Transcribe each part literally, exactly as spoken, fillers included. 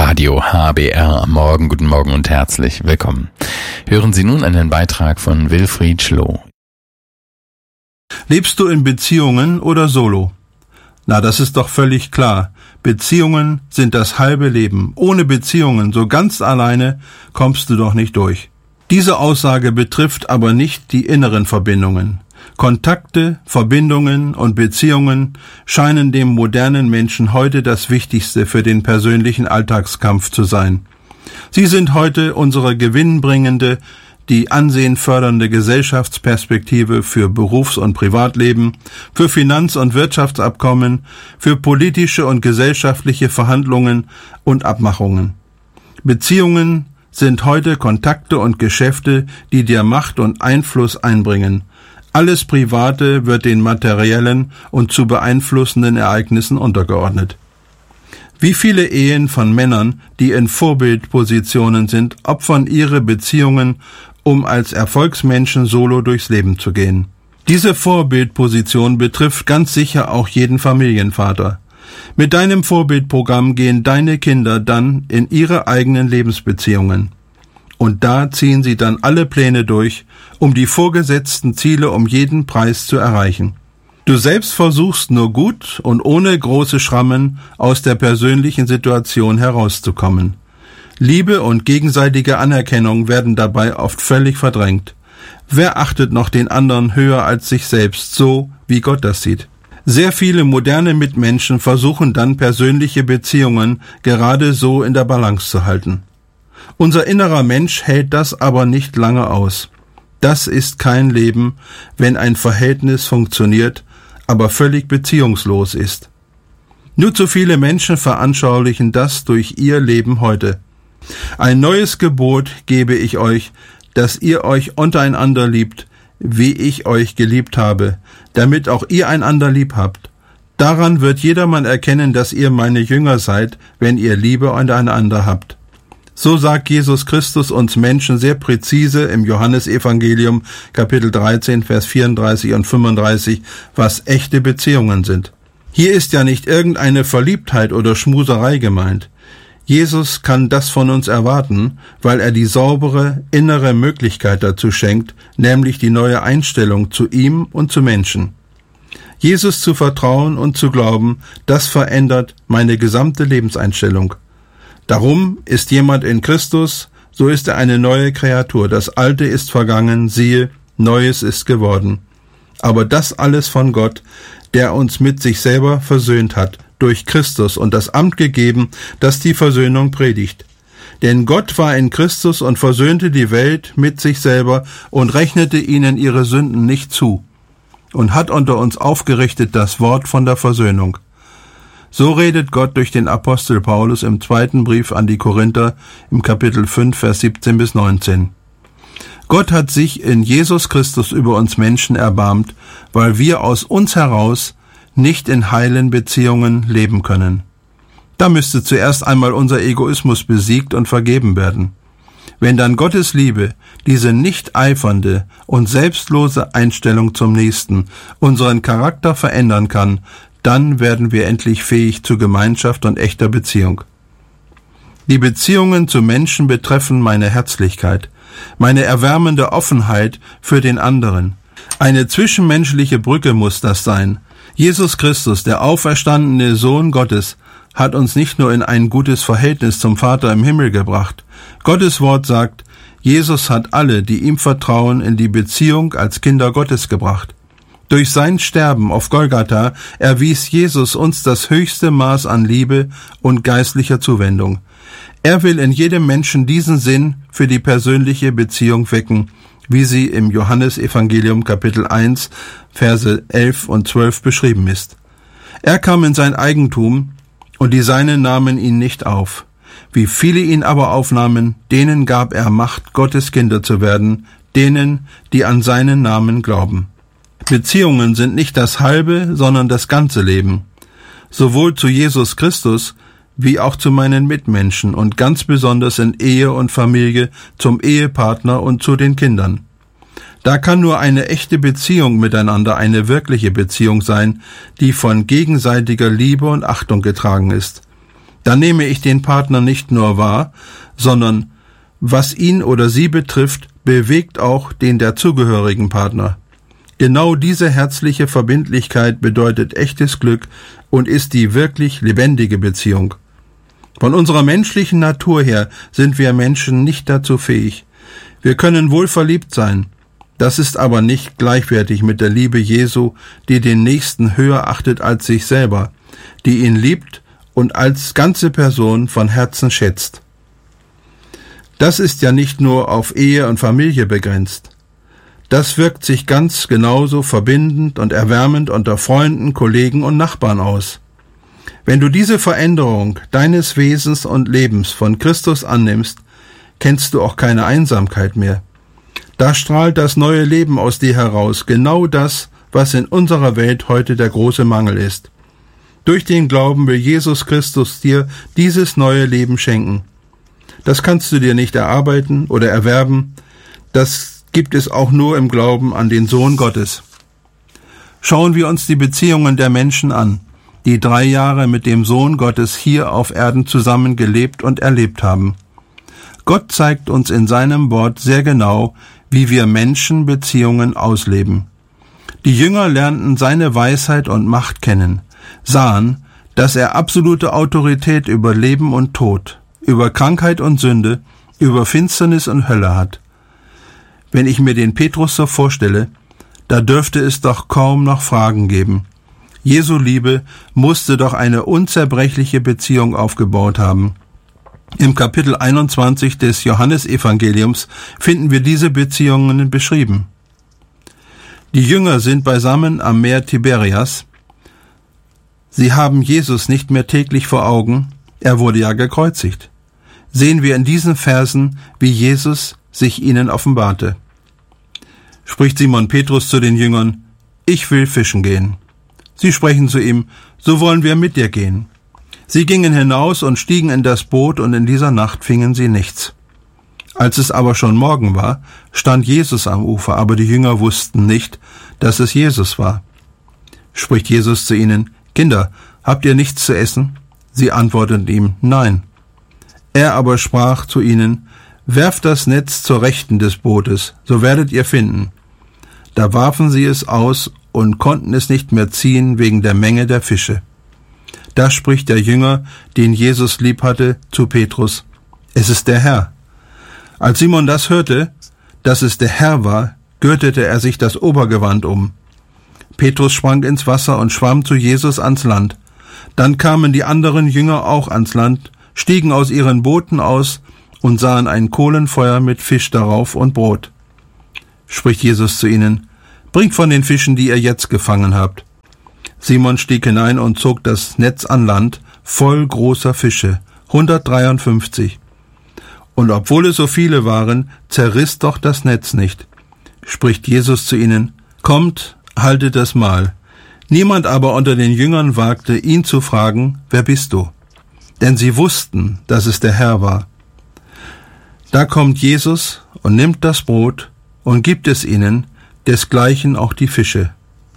Radio H B R am Morgen. Guten Morgen und herzlich willkommen. Hören Sie nun einen Beitrag von Wilfried Schloh. Lebst du in Beziehungen oder solo? Na, das ist doch völlig klar. Beziehungen sind das halbe Leben. Ohne Beziehungen, so ganz alleine, kommst du doch nicht durch. Diese Aussage betrifft aber nicht die inneren Verbindungen. Kontakte, Verbindungen und Beziehungen scheinen dem modernen Menschen heute das Wichtigste für den persönlichen Alltagskampf zu sein. Sie sind heute unsere gewinnbringende, die Ansehen fördernde Gesellschaftsperspektive für Berufs- und Privatleben, für Finanz- und Wirtschaftsabkommen, für politische und gesellschaftliche Verhandlungen und Abmachungen. Beziehungen sind heute Kontakte und Geschäfte, die dir Macht und Einfluss einbringen. Alles Private wird den materiellen und zu beeinflussenden Ereignissen untergeordnet. Wie viele Ehen von Männern, die in Vorbildpositionen sind, opfern ihre Beziehungen, um als Erfolgsmenschen solo durchs Leben zu gehen. Diese Vorbildposition betrifft ganz sicher auch jeden Familienvater. Mit deinem Vorbildprogramm gehen deine Kinder dann in ihre eigenen Lebensbeziehungen. Und da ziehen sie dann alle Pläne durch, um die vorgesetzten Ziele um jeden Preis zu erreichen. Du selbst versuchst nur gut und ohne große Schrammen aus der persönlichen Situation herauszukommen. Liebe und gegenseitige Anerkennung werden dabei oft völlig verdrängt. Wer achtet noch den anderen höher als sich selbst, so wie Gott das sieht? Sehr viele moderne Mitmenschen versuchen dann persönliche Beziehungen gerade so in der Balance zu halten. Unser innerer Mensch hält das aber nicht lange aus. Das ist kein Leben, wenn ein Verhältnis funktioniert, aber völlig beziehungslos ist. Nur zu viele Menschen veranschaulichen das durch ihr Leben heute. Ein neues Gebot gebe ich euch, dass ihr euch untereinander liebt, wie ich euch geliebt habe, damit auch ihr einander lieb habt. Daran wird jedermann erkennen, dass ihr meine Jünger seid, wenn ihr Liebe untereinander habt. So sagt Jesus Christus uns Menschen sehr präzise im Johannesevangelium Kapitel dreizehn, Vers vierunddreißig und fünfunddreißig, was echte Beziehungen sind. Hier ist ja nicht irgendeine Verliebtheit oder Schmuserei gemeint. Jesus kann das von uns erwarten, weil er die saubere, innere Möglichkeit dazu schenkt, nämlich die neue Einstellung zu ihm und zu Menschen. Jesus zu vertrauen und zu glauben, das verändert meine gesamte Lebenseinstellung. Darum ist jemand in Christus, so ist er eine neue Kreatur. Das Alte ist vergangen, siehe, Neues ist geworden. Aber das alles von Gott, der uns mit sich selber versöhnt hat, durch Christus und das Amt gegeben, das die Versöhnung predigt. Denn Gott war in Christus und versöhnte die Welt mit sich selber und rechnete ihnen ihre Sünden nicht zu und hat unter uns aufgerichtet das Wort von der Versöhnung. So redet Gott durch den Apostel Paulus im zweiten Brief an die Korinther im Kapitel fünf, Vers siebzehn bis neunzehn. Gott hat sich in Jesus Christus über uns Menschen erbarmt, weil wir aus uns heraus nicht in heilen Beziehungen leben können. Da müsste zuerst einmal unser Egoismus besiegt und vergeben werden. Wenn dann Gottes Liebe, diese nicht eifernde und selbstlose Einstellung zum Nächsten, unseren Charakter verändern kann, dann werden wir endlich fähig zu Gemeinschaft und echter Beziehung. Die Beziehungen zu Menschen betreffen meine Herzlichkeit, meine erwärmende Offenheit für den anderen. Eine zwischenmenschliche Brücke muss das sein. Jesus Christus, der auferstandene Sohn Gottes, hat uns nicht nur in ein gutes Verhältnis zum Vater im Himmel gebracht. Gottes Wort sagt, Jesus hat alle, die ihm vertrauen, in die Beziehung als Kinder Gottes gebracht. Durch sein Sterben auf Golgatha erwies Jesus uns das höchste Maß an Liebe und geistlicher Zuwendung. Er will in jedem Menschen diesen Sinn für die persönliche Beziehung wecken, wie sie im Johannesevangelium Kapitel eins, Verse elf und zwölf beschrieben ist. Er kam in sein Eigentum, und die Seinen nahmen ihn nicht auf. Wie viele ihn aber aufnahmen, denen gab er Macht, Gottes Kinder zu werden, denen, die an seinen Namen glauben. Beziehungen sind nicht das halbe, sondern das ganze Leben. Sowohl zu Jesus Christus wie auch zu meinen Mitmenschen und ganz besonders in Ehe und Familie, zum Ehepartner und zu den Kindern. Da kann nur eine echte Beziehung miteinander eine wirkliche Beziehung sein, die von gegenseitiger Liebe und Achtung getragen ist. Dann nehme ich den Partner nicht nur wahr, sondern was ihn oder sie betrifft, bewegt auch den dazugehörigen Partner. Genau diese herzliche Verbindlichkeit bedeutet echtes Glück und ist die wirklich lebendige Beziehung. Von unserer menschlichen Natur her sind wir Menschen nicht dazu fähig. Wir können wohl verliebt sein. Das ist aber nicht gleichwertig mit der Liebe Jesu, die den Nächsten höher achtet als sich selber, die ihn liebt und als ganze Person von Herzen schätzt. Das ist ja nicht nur auf Ehe und Familie begrenzt. Das wirkt sich ganz genauso verbindend und erwärmend unter Freunden, Kollegen und Nachbarn aus. Wenn du diese Veränderung deines Wesens und Lebens von Christus annimmst, kennst du auch keine Einsamkeit mehr. Da strahlt das neue Leben aus dir heraus, genau das, was in unserer Welt heute der große Mangel ist. Durch den Glauben will Jesus Christus dir dieses neue Leben schenken. Das kannst du dir nicht erarbeiten oder erwerben, das gibt es auch nur im Glauben an den Sohn Gottes. Schauen wir uns die Beziehungen der Menschen an, die drei Jahre mit dem Sohn Gottes hier auf Erden zusammen gelebt und erlebt haben. Gott zeigt uns in seinem Wort sehr genau, wie wir Menschen Beziehungen ausleben. Die Jünger lernten seine Weisheit und Macht kennen, sahen, dass er absolute Autorität über Leben und Tod, über Krankheit und Sünde, über Finsternis und Hölle hat. Wenn ich mir den Petrus so vorstelle, da dürfte es doch kaum noch Fragen geben. Jesu Liebe musste doch eine unzerbrechliche Beziehung aufgebaut haben. Im Kapitel einundzwanzig des Johannesevangeliums finden wir diese Beziehungen beschrieben. Die Jünger sind beisammen am Meer Tiberias. Sie haben Jesus nicht mehr täglich vor Augen, er wurde ja gekreuzigt. Sehen wir in diesen Versen, wie Jesus sich ihnen offenbarte. Spricht Simon Petrus zu den Jüngern: Ich will fischen gehen. Sie sprechen zu ihm: So wollen wir mit dir gehen. Sie gingen hinaus und stiegen in das Boot, und in dieser Nacht fingen sie nichts. Als es aber schon Morgen war, stand Jesus am Ufer, aber die Jünger wussten nicht, dass es Jesus war. Spricht Jesus zu ihnen: Kinder, habt ihr nichts zu essen? Sie antworteten ihm: Nein. Er aber sprach zu ihnen: Werft das Netz zur Rechten des Bootes, so werdet ihr finden. Da warfen sie es aus und konnten es nicht mehr ziehen wegen der Menge der Fische. Da spricht der Jünger, den Jesus lieb hatte, zu Petrus: Es ist der Herr. Als Simon das hörte, dass es der Herr war, gürtete er sich das Obergewand um. Petrus sprang ins Wasser und schwamm zu Jesus ans Land. Dann kamen die anderen Jünger auch ans Land, stiegen aus ihren Booten aus und sahen ein Kohlenfeuer mit Fisch darauf und Brot. Spricht Jesus zu ihnen: Bringt von den Fischen, die ihr jetzt gefangen habt. Simon stieg hinein und zog das Netz an Land, voll großer Fische, hundertdreiundfünfzig. Und obwohl es so viele waren, zerriss doch das Netz nicht. Spricht Jesus zu ihnen: Kommt, haltet das Mahl. Niemand aber unter den Jüngern wagte, ihn zu fragen: Wer bist du? Denn sie wussten, dass es der Herr war. Da kommt Jesus und nimmt das Brot und gibt es ihnen, desgleichen auch die Fische.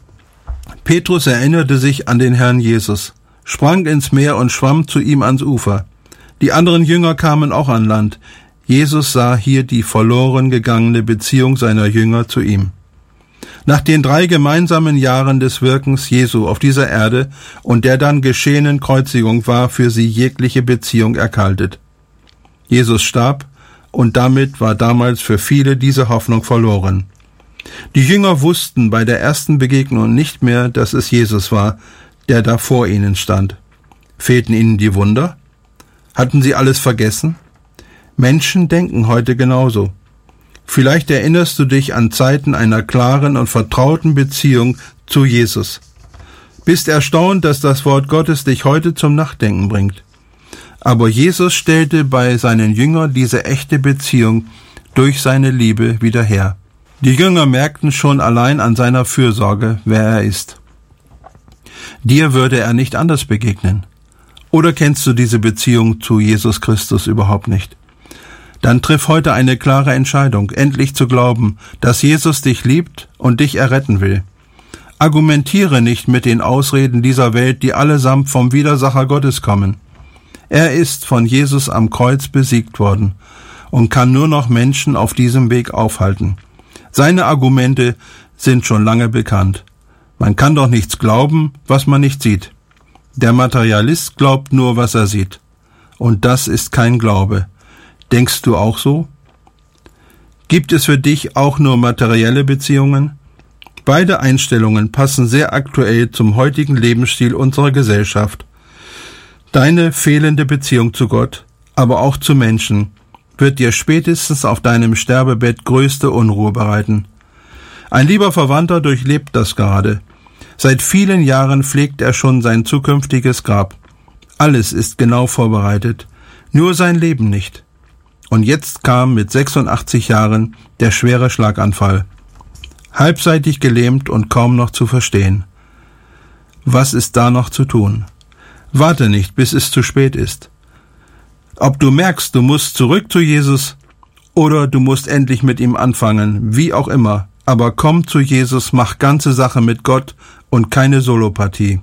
Petrus erinnerte sich an den Herrn Jesus, sprang ins Meer und schwamm zu ihm ans Ufer. Die anderen Jünger kamen auch an Land. Jesus sah hier die verloren gegangene Beziehung seiner Jünger zu ihm. Nach den drei gemeinsamen Jahren des Wirkens Jesu auf dieser Erde und der dann geschehenen Kreuzigung war für sie jegliche Beziehung erkaltet. Jesus starb, und damit war damals für viele diese Hoffnung verloren. Die Jünger wussten bei der ersten Begegnung nicht mehr, dass es Jesus war, der da vor ihnen stand. Fehlten ihnen die Wunder? Hatten sie alles vergessen? Menschen denken heute genauso. Vielleicht erinnerst du dich an Zeiten einer klaren und vertrauten Beziehung zu Jesus. Bist erstaunt, dass das Wort Gottes dich heute zum Nachdenken bringt. Aber Jesus stellte bei seinen Jüngern diese echte Beziehung durch seine Liebe wieder her. Die Jünger merkten schon allein an seiner Fürsorge, wer er ist. Dir würde er nicht anders begegnen. Oder kennst du diese Beziehung zu Jesus Christus überhaupt nicht? Dann triff heute eine klare Entscheidung, endlich zu glauben, dass Jesus dich liebt und dich erretten will. Argumentiere nicht mit den Ausreden dieser Welt, die allesamt vom Widersacher Gottes kommen. Er ist von Jesus am Kreuz besiegt worden und kann nur noch Menschen auf diesem Weg aufhalten. Seine Argumente sind schon lange bekannt. Man kann doch nichts glauben, was man nicht sieht. Der Materialist glaubt nur, was er sieht. Und das ist kein Glaube. Denkst du auch so? Gibt es für dich auch nur materielle Beziehungen? Beide Einstellungen passen sehr aktuell zum heutigen Lebensstil unserer Gesellschaft. Deine fehlende Beziehung zu Gott, aber auch zu Menschen, wird dir spätestens auf deinem Sterbebett größte Unruhe bereiten. Ein lieber Verwandter durchlebt das gerade. Seit vielen Jahren pflegt er schon sein zukünftiges Grab. Alles ist genau vorbereitet, nur sein Leben nicht. Und jetzt kam mit sechsundachtzig Jahren der schwere Schlaganfall. Halbseitig gelähmt und kaum noch zu verstehen. Was ist da noch zu tun? Warte nicht, bis es zu spät ist. Ob du merkst, du musst zurück zu Jesus oder du musst endlich mit ihm anfangen, wie auch immer. Aber komm zu Jesus, mach ganze Sache mit Gott und keine Solopartie.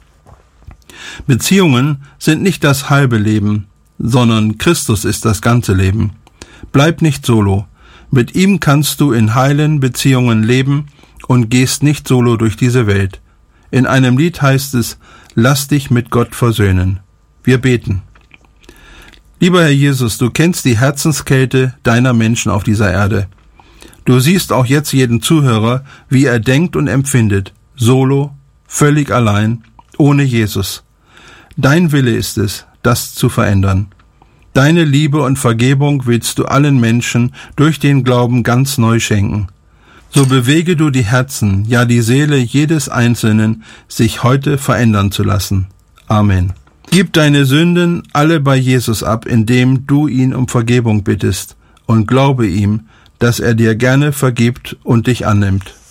Beziehungen sind nicht das halbe Leben, sondern Christus ist das ganze Leben. Bleib nicht solo. Mit ihm kannst du in heilen Beziehungen leben und gehst nicht solo durch diese Welt. In einem Lied heißt es, lass dich mit Gott versöhnen. Wir beten. Lieber Herr Jesus, du kennst die Herzenskälte deiner Menschen auf dieser Erde. Du siehst auch jetzt jeden Zuhörer, wie er denkt und empfindet, solo, völlig allein, ohne Jesus. Dein Wille ist es, das zu verändern. Deine Liebe und Vergebung willst du allen Menschen durch den Glauben ganz neu schenken. So bewege du die Herzen, ja die Seele jedes Einzelnen, sich heute verändern zu lassen. Amen. Gib deine Sünden alle bei Jesus ab, indem du ihn um Vergebung bittest, und glaube ihm, dass er dir gerne vergibt und dich annimmt.